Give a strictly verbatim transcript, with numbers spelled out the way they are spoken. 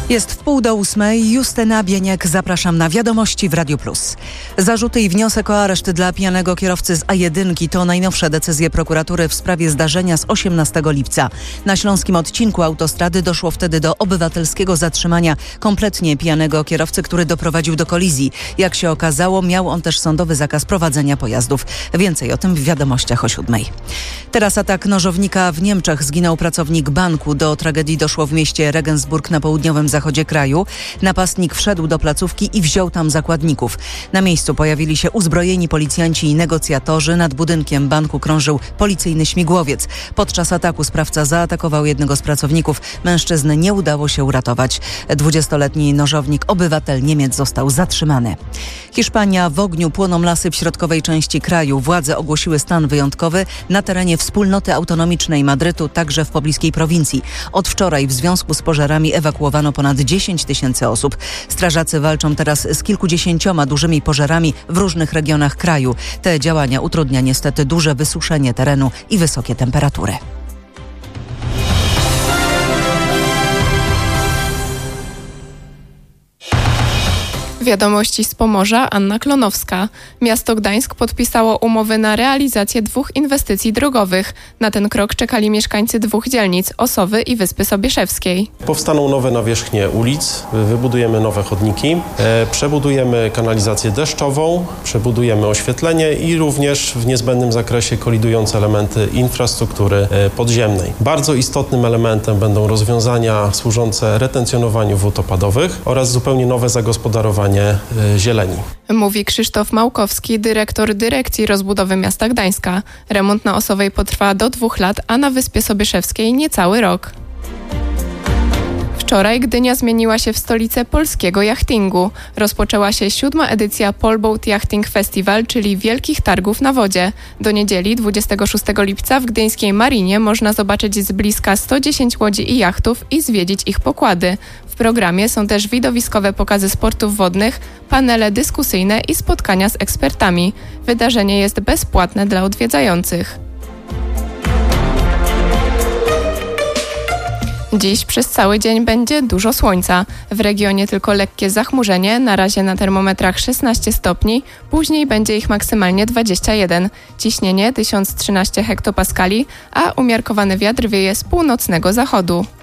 Jest w pół do ósmej. Justyna Bieniek, zapraszam na Wiadomości w Radiu Plus. Zarzuty i wniosek o areszt dla pijanego kierowcy z A jeden to najnowsze decyzje prokuratury w sprawie zdarzenia z osiemnastego lipca. Na śląskim odcinku autostrady doszło wtedy do obywatelskiego zatrzymania kompletnie pijanego kierowcy, który doprowadził do kolizji. Jak się okazało, miał on też sądowy zakaz prowadzenia pojazdów. Więcej o tym w Wiadomościach o siódmej. Teraz atak nożownika w Niemczech. Zginął pracownik banku. Do tragedii doszło w mieście Regensburg na południowym zachodzie kraju. Napastnik wszedł do placówki i wziął tam zakładników. Na miejscu pojawili się uzbrojeni policjanci i negocjatorzy. Nad budynkiem banku krążył policyjny śmigłowiec. Podczas ataku sprawca zaatakował jednego z pracowników. Mężczyzny nie udało się uratować. Dwudziestoletni nożownik, obywatel Niemiec, został zatrzymany. Hiszpania: w ogniu płoną lasy w środkowej części kraju. Władze ogłosiły stan wyjątkowy na terenie wspólnoty autonomicznej Madrytu, także w pobliskiej prowincji. Od wczoraj w związku z pożarami ewakuowano ponad dziesięć tysięcy osób. Strażacy walczą teraz z kilkudziesięcioma dużymi pożarami w różnych regionach kraju. Te działania utrudnia niestety duże wysuszenie terenu i wysokie temperatury. Wiadomości z Pomorza, Anna Klonowska. Miasto Gdańsk podpisało umowy na realizację dwóch inwestycji drogowych. Na ten krok czekali mieszkańcy dwóch dzielnic, Osowy i Wyspy Sobieszewskiej. Powstaną nowe nawierzchnie ulic, wybudujemy nowe chodniki, e, przebudujemy kanalizację deszczową, przebudujemy oświetlenie i również w niezbędnym zakresie kolidujące elementy infrastruktury e, podziemnej. Bardzo istotnym elementem będą rozwiązania służące retencjonowaniu wód opadowych oraz zupełnie nowe zagospodarowanie zieleni. Mówi Krzysztof Małkowski, dyrektor Dyrekcji Rozbudowy Miasta Gdańska. Remont na Osowej potrwa do dwóch lat, a na Wyspie Sobieszewskiej niecały rok. Wczoraj Gdynia zmieniła się w stolicę polskiego jachtingu. Rozpoczęła się siódma edycja Polboat Yachting Festival, czyli Wielkich Targów na Wodzie. Do niedzieli dwudziestego szóstego lipca w gdyńskiej Marinie można zobaczyć z bliska sto dziesięć łodzi i jachtów i zwiedzić ich pokłady. W programie są też widowiskowe pokazy sportów wodnych, panele dyskusyjne i spotkania z ekspertami. Wydarzenie jest bezpłatne dla odwiedzających. Dziś przez cały dzień będzie dużo słońca. W regionie tylko lekkie zachmurzenie, na razie na termometrach szesnaście stopni, później będzie ich maksymalnie dwadzieścia jeden. Ciśnienie tysiąc trzynaście hektopaskali, a umiarkowany wiatr wieje z północnego zachodu.